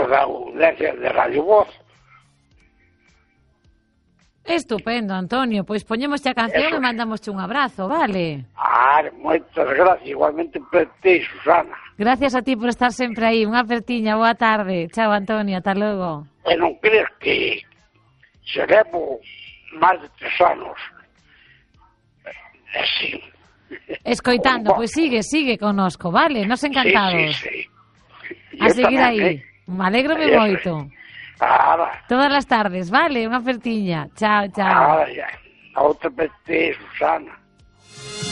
da audiencia de Radio Voz. Estupendo, Antonio. Pois poñemos a canción e mandamos un abrazo, vale? Moitas gracias, igualmente para ti, Susana. Gracias a ti por estar sempre aí. Unha apertiña, boa tarde. Chao, Antonio, ata logo. E non crees que se levo máis de 3 anos así. Escoitando, pois sigue connosco, vale? Nos encantados. Sí. A seguir aí. Me alégrome moito. Todas as tardes, vale? Unha apertiña. Chao. Outra para ti, Susana.